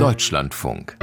Deutschlandfunk.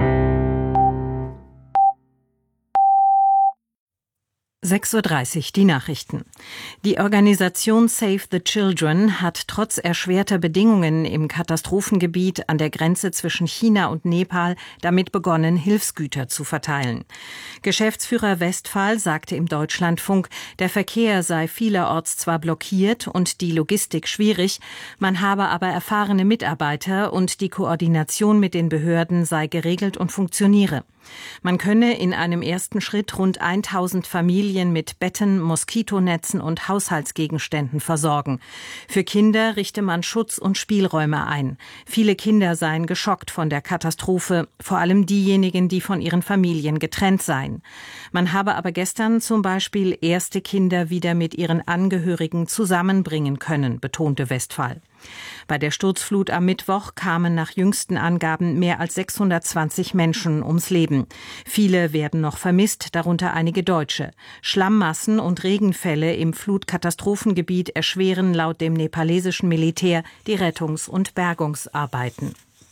6:30 Uhr, die Nachrichten. Die Organisation Save the Children hat trotz erschwerter Bedingungen im Katastrophengebiet an der Grenze zwischen China und Nepal damit begonnen, Hilfsgüter zu verteilen. Geschäftsführer Westphal sagte im Deutschlandfunk, der Verkehr sei vielerorts zwar blockiert und die Logistik schwierig, man habe aber erfahrene Mitarbeiter und die Koordination mit den Behörden sei geregelt und funktioniere. Man könne in einem ersten Schritt rund 1000 Familien mit Betten, Moskitonetzen und Haushaltsgegenständen versorgen. Für Kinder richte man Schutz- und Spielräume ein. Viele Kinder seien geschockt von der Katastrophe, vor allem diejenigen, die von ihren Familien getrennt seien. Man habe aber gestern zum Beispiel erste Kinder wieder mit ihren Angehörigen zusammenbringen können, betonte Westphal. Bei der Sturzflut am Mittwoch kamen nach jüngsten Angaben mehr als 620 Menschen ums Leben. Viele werden noch vermisst, darunter einige Deutsche. Schlammmassen und Regenfälle im Flutkatastrophengebiet erschweren laut dem nepalesischen Militär die Rettungs- und Bergungsarbeiten.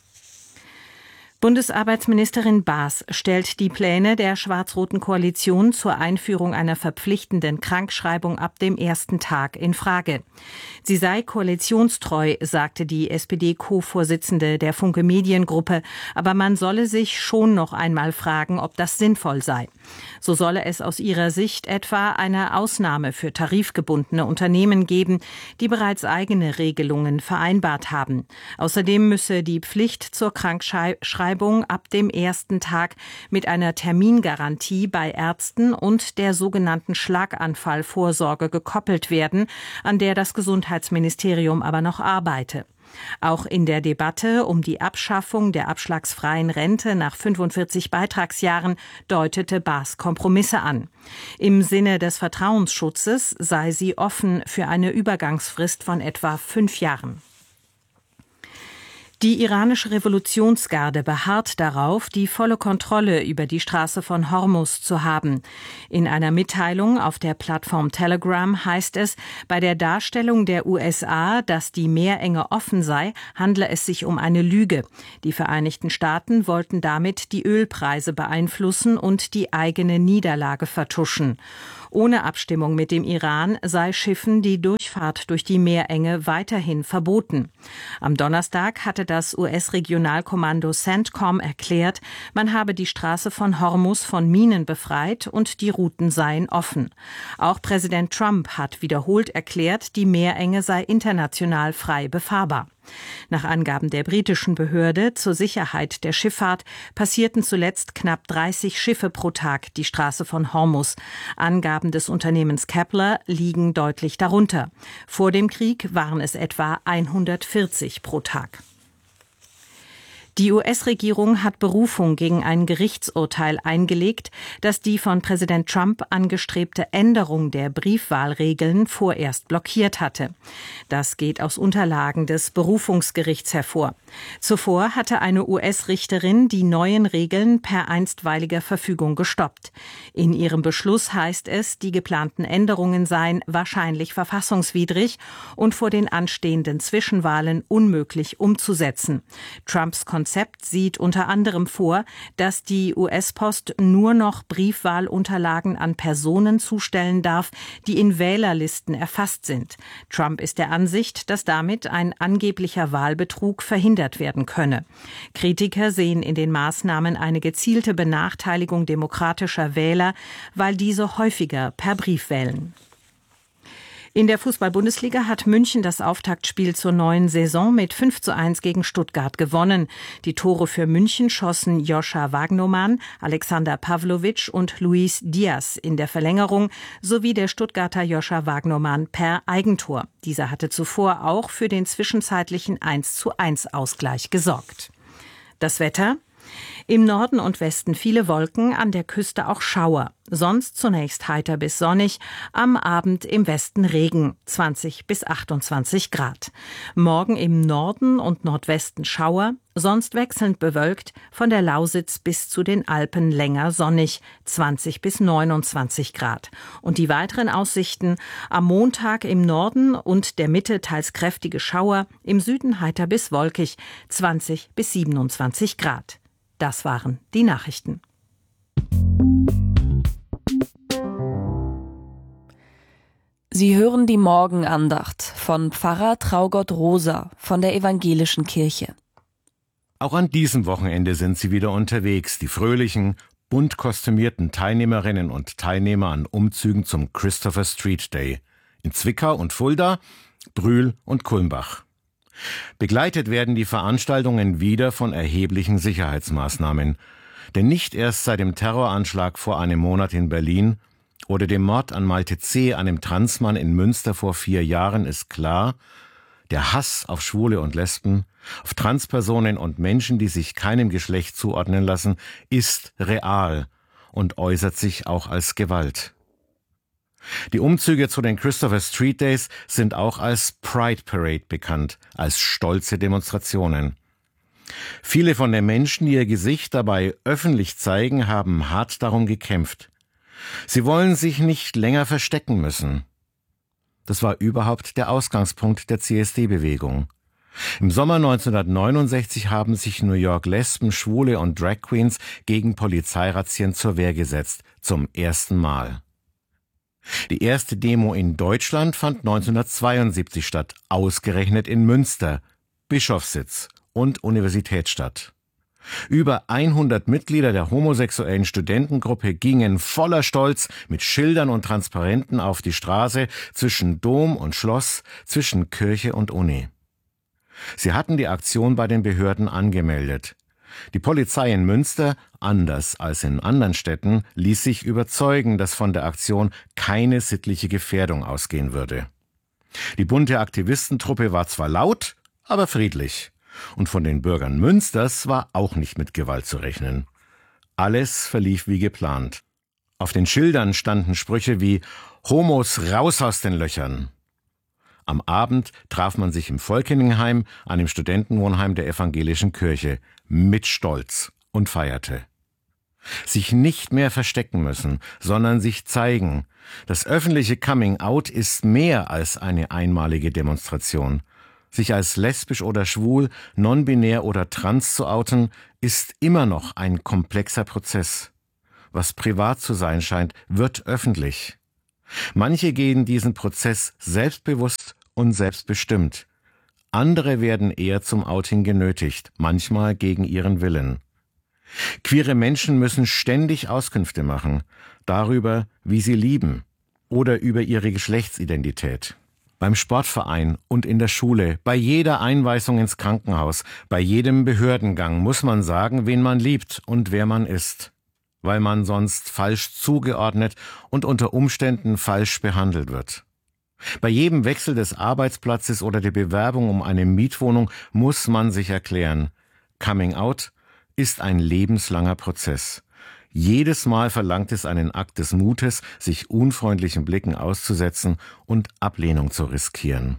Bundesarbeitsministerin Baas stellt die Pläne der schwarz-roten Koalition zur Einführung einer verpflichtenden Krankschreibung ab dem ersten Tag in Frage. Sie sei koalitionstreu, sagte die SPD-Co-Vorsitzende der Funke Mediengruppe, aber man solle sich schon noch einmal fragen, ob das sinnvoll sei. So solle es aus ihrer Sicht etwa eine Ausnahme für tarifgebundene Unternehmen geben, die bereits eigene Regelungen vereinbart haben. Außerdem müsse die Pflicht zur Krankschreibung ab dem ersten Tag mit einer Termingarantie bei Ärzten und der sogenannten Schlaganfallvorsorge gekoppelt werden, an der das Gesundheitsministerium aber noch arbeite. Auch in der Debatte um die Abschaffung der abschlagsfreien Rente nach 45 Beitragsjahren deutete Baas Kompromisse an. Im Sinne des Vertrauensschutzes sei sie offen für eine Übergangsfrist von etwa 5 Jahren. Die iranische Revolutionsgarde beharrt darauf, die volle Kontrolle über die Straße von Hormuz zu haben. In einer Mitteilung auf der Plattform Telegram heißt es, bei der Darstellung der USA, dass die Meerenge offen sei, handle es sich um eine Lüge. Die Vereinigten Staaten wollten damit die Ölpreise beeinflussen und die eigene Niederlage vertuschen. Ohne Abstimmung mit dem Iran sei Schiffen die Durchfahrt durch die Meerenge weiterhin verboten. Am Donnerstag hatte das US-Regionalkommando CENTCOM erklärt, man habe die Straße von Hormuz von Minen befreit und die Routen seien offen. Auch Präsident Trump hat wiederholt erklärt, die Meerenge sei international frei befahrbar. Nach Angaben der britischen Behörde zur Sicherheit der Schifffahrt passierten zuletzt knapp 30 Schiffe pro Tag die Straße von Hormuz. Angaben des Unternehmens Kepler liegen deutlich darunter. Vor dem Krieg waren es etwa 140 pro Tag. Die US-Regierung hat Berufung gegen ein Gerichtsurteil eingelegt, das die von Präsident Trump angestrebte Änderung der Briefwahlregeln vorerst blockiert hatte. Das geht aus Unterlagen des Berufungsgerichts hervor. Zuvor hatte eine US-Richterin die neuen Regeln per einstweiliger Verfügung gestoppt. In ihrem Beschluss heißt es, die geplanten Änderungen seien wahrscheinlich verfassungswidrig und vor den anstehenden Zwischenwahlen unmöglich umzusetzen. Trumps Konzept sieht unter anderem vor, dass die US-Post nur noch Briefwahlunterlagen an Personen zustellen darf, die in Wählerlisten erfasst sind. Trump ist der Ansicht, dass damit ein angeblicher Wahlbetrug verhindert werden könne. Kritiker sehen in den Maßnahmen eine gezielte Benachteiligung demokratischer Wähler, weil diese häufiger per Brief wählen. In der Fußball-Bundesliga hat München das Auftaktspiel zur neuen Saison mit 5:1 gegen Stuttgart gewonnen. Die Tore für München schossen Joscha Wagnoman, Alexander Pavlovic und Luis Diaz in der Verlängerung sowie der Stuttgarter Joscha Wagnoman per Eigentor. Dieser hatte zuvor auch für den zwischenzeitlichen 1:1 Ausgleich gesorgt. Das Wetter: Im Norden und Westen viele Wolken, an der Küste auch Schauer. Sonst zunächst heiter bis sonnig, am Abend im Westen Regen, 20 bis 28 Grad. Morgen im Norden und Nordwesten Schauer, sonst wechselnd bewölkt, von der Lausitz bis zu den Alpen länger sonnig, 20 bis 29 Grad. Und die weiteren Aussichten: am Montag im Norden und der Mitte teils kräftige Schauer, im Süden heiter bis wolkig, 20 bis 27 Grad. Das waren die Nachrichten. Sie hören die Morgenandacht von Pfarrer Traugott Rosa von der Evangelischen Kirche. Auch an diesem Wochenende sind sie wieder unterwegs, die fröhlichen, bunt kostümierten Teilnehmerinnen und Teilnehmer an Umzügen zum Christopher Street Day in Zwickau und Fulda, Brühl und Kulmbach. Begleitet werden die Veranstaltungen wieder von erheblichen Sicherheitsmaßnahmen. Denn nicht erst seit dem Terroranschlag vor einem Monat in Berlin oder dem Mord an Malte C., einem Transmann in Münster vor 4 Jahren, ist klar: Der Hass auf Schwule und Lesben, auf Transpersonen und Menschen, die sich keinem Geschlecht zuordnen lassen, ist real und äußert sich auch als Gewalt. Die Umzüge zu den Christopher Street Days sind auch als Pride Parade bekannt, als stolze Demonstrationen. Viele von den Menschen, die ihr Gesicht dabei öffentlich zeigen, haben hart darum gekämpft. Sie wollen sich nicht länger verstecken müssen. Das war überhaupt der Ausgangspunkt der CSD-Bewegung. Im Sommer 1969 haben sich New York Lesben, Schwule und Drag Queens gegen Polizeirazzien zur Wehr gesetzt, zum ersten Mal. Die erste Demo in Deutschland fand 1972 statt, ausgerechnet in Münster, Bischofssitz und Universitätsstadt. Über 100 Mitglieder der homosexuellen Studentengruppe gingen voller Stolz mit Schildern und Transparenten auf die Straße zwischen Dom und Schloss, zwischen Kirche und Uni. Sie hatten die Aktion bei den Behörden angemeldet. Die Polizei in Münster, anders als in anderen Städten, ließ sich überzeugen, dass von der Aktion keine sittliche Gefährdung ausgehen würde. Die bunte Aktivistentruppe war zwar laut, aber friedlich. Und von den Bürgern Münsters war auch nicht mit Gewalt zu rechnen. Alles verlief wie geplant. Auf den Schildern standen Sprüche wie »Homos raus aus den Löchern«. Am Abend traf man sich im Volkeningheim, einem Studentenwohnheim der Evangelischen Kirche, mit Stolz und feierte. Sich nicht mehr verstecken müssen, sondern sich zeigen. Das öffentliche Coming-out ist mehr als eine einmalige Demonstration. Sich als lesbisch oder schwul, non-binär oder trans zu outen, ist immer noch ein komplexer Prozess. Was privat zu sein scheint, wird öffentlich. Manche gehen diesen Prozess selbstbewusst und selbstbestimmt. Andere werden eher zum Outing genötigt, manchmal gegen ihren Willen. Queere Menschen müssen ständig Auskünfte machen, darüber, wie sie lieben oder über ihre Geschlechtsidentität. Beim Sportverein und in der Schule, bei jeder Einweisung ins Krankenhaus, bei jedem Behördengang muss man sagen, wen man liebt und wer man ist, weil man sonst falsch zugeordnet und unter Umständen falsch behandelt wird. Bei jedem Wechsel des Arbeitsplatzes oder der Bewerbung um eine Mietwohnung muss man sich erklären: Coming out ist ein lebenslanger Prozess. Jedes Mal verlangt es einen Akt des Mutes, sich unfreundlichen Blicken auszusetzen und Ablehnung zu riskieren.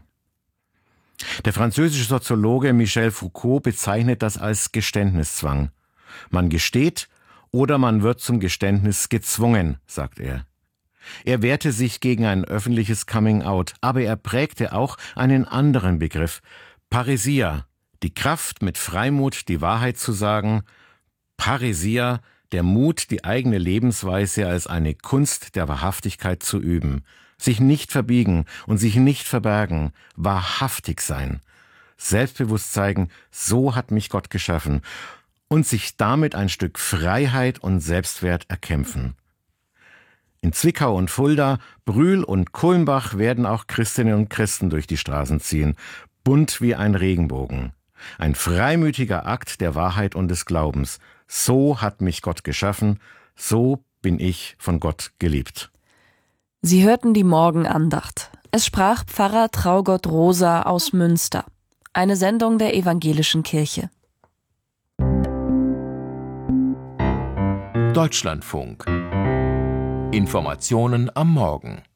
Der französische Soziologe Michel Foucault bezeichnet das als Geständniszwang. Man gesteht oder man wird zum Geständnis gezwungen, sagt er. Er wehrte sich gegen ein öffentliches Coming-out, aber er prägte auch einen anderen Begriff: Parrhesia, die Kraft, mit Freimut die Wahrheit zu sagen. Parrhesia, der Mut, die eigene Lebensweise als eine Kunst der Wahrhaftigkeit zu üben. Sich nicht verbiegen und sich nicht verbergen, wahrhaftig sein. Selbstbewusst zeigen, so hat mich Gott geschaffen. Und sich damit ein Stück Freiheit und Selbstwert erkämpfen. In Zwickau und Fulda, Brühl und Kulmbach werden auch Christinnen und Christen durch die Straßen ziehen, bunt wie ein Regenbogen. Ein freimütiger Akt der Wahrheit und des Glaubens. So hat mich Gott geschaffen, so bin ich von Gott geliebt. Sie hörten die Morgenandacht. Es sprach Pfarrer Traugott Rosa aus Münster. Eine Sendung der Evangelischen Kirche. Deutschlandfunk. Informationen am Morgen.